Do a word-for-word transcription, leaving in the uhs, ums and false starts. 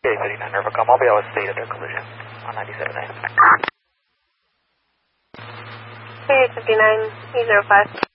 eight fifty-nine Rivercom, I'll be able to state at their collision on ninety-seven A. eight fifty-nine, E zero five.